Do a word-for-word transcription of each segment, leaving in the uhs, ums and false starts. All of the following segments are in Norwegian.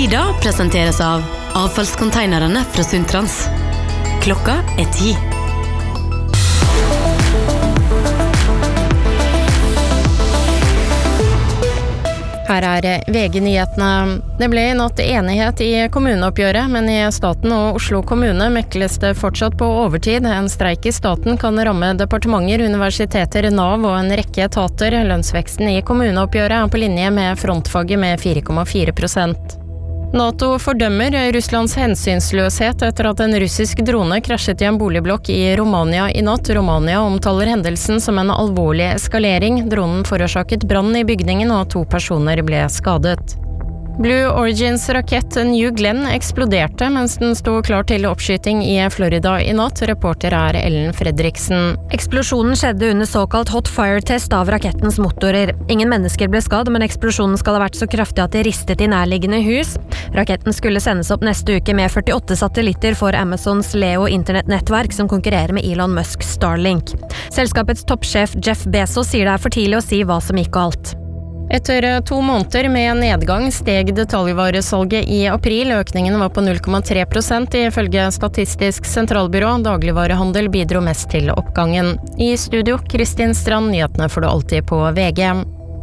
Tida presenteres av avfallskonteinerne fra Sundtrans. Klokka er ti. Her er V G-nyhetene. Det ble i natt enighet i kommuneoppgjøret, men i staten og Oslo kommune mekles det fortsatt på overtid. En streik i staten kan ramme departementer, universiteter, Nav og en rekke etater. Lønnsveksten i kommuneoppgjøret er på linje med frontfaget med fire komma fire prosent. NATO fordømmer Russlands hensynsløshet etter at en russisk drone krasjet i en boligblokk i Romania i natt. Romania omtaler hendelsen som en alvorlig eskalering. Dronen forårsaket brann i bygningen, og to personer ble skadet. Blue Origins rakett New Glenn eksploderte mens den stod klar til oppskyting i Florida i natt. Reporter er Ellen Fredriksen. Eksplosjonen skjedde under såkalt hot fire-test av rakettens motorer. Ingen mennesker ble skadd, men eksplosjonen skal ha vært så kraftig at det ristet i nærliggende hus. Raketten skulle sendes opp neste uke med førtiåtte satellitter for Amazons Leo internettnettverk, som konkurrerer med Elon Musk Starlink. Selskapets toppsjef Jeff Bezos sier det er for tidlig å si hva som gikk galt. Etter to måneder med nedgang steg detaljvaresalget i april. Økningen var på null komma tre prosent ifølge Statistisk sentralbyrå. Dagligvarehandel bidro mest til oppgangen. I studio, Kristin Strand, nyhetene får du alltid på V G.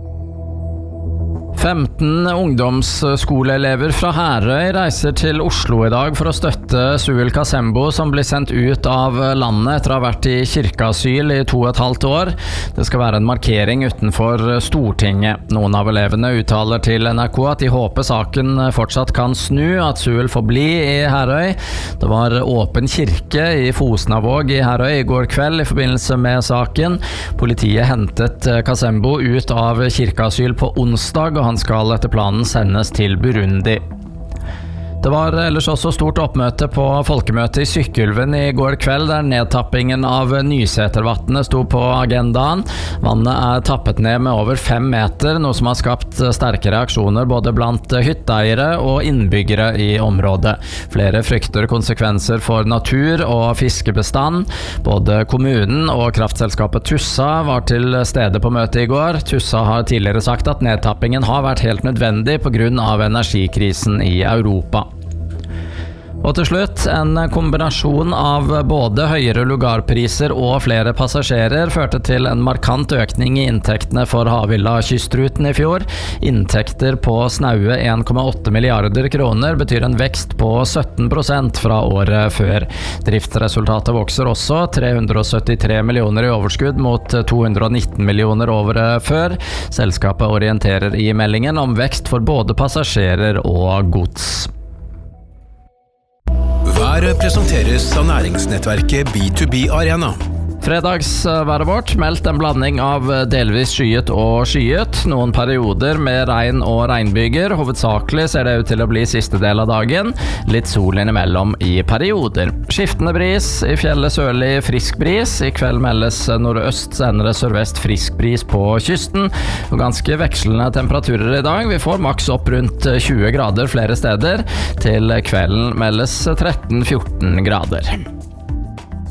femten ungdomsskoleelever fra Herøy reiser til Oslo i dag for å støtte Suel Kazembo, som blir sendt ut av landet etter å ha vært i kirkeasyl i to og et halvt år. Det skal være en markering utenfor Stortinget. Noen av elevene uttaler til N R K at de håper saken fortsatt kan snu, at Suel får bli i Herøy. Det var åpen kirke i Fosnavåg i Herøy i går kveld i forbindelse med saken. Politiet hentet Kazembo ut av kirkeasyl på onsdag, og han skal etter planen sendes til Burundi. Det var ellers også stort oppmøte på folkemøtet i Sykkylven i går kveld, der nedtappingen av Nysetervatnet sto på agendaen. Vannet er tappet ned med over fem meter, noe som har skapt sterke reaksjoner både blant hytteeiere og innbyggere i området. Flere frykter konsekvenser for natur og fiskebestand. Både kommunen og kraftselskapet Tussa var til stede på møtet i går. Tussa har tidligere sagt at nedtappingen har vært helt nødvendig på grunn av energikrisen i Europa. Og til slutt, en kombinasjon av både høyere lugarpriser og flere passasjerer førte til en markant økning i inntektene for Havila kystruten i fjor. Inntekter på snaue en komma åtte milliarder kroner betyr en vekst på sytten prosent fra året før. Driftsresultatet vokser også, tre hundre og syttitre millioner i overskudd mot to hundre og nitten millioner året før. Selskapet orienterer i meldingen om vekst for både passasjerer og gods. Været presenteres av næringsnettverket B to B Arena. Fredagsværet vårt meldt en blanding av delvis skyet og skyet. Noen perioder med regn og regnbyger. Hovedsakelig ser det ut til å bli siste del av dagen. Litt sol innimellom i perioder. Skiftende bris, i fjellet sørlig frisk bris. I kveld meldes nordøst, senere sørvest frisk bris på kysten. Og ganske vekslende temperaturer i dag. Vi får maks opp rundt tjue grader flere steder. Til kvelden meldes tretten til fjorten grader.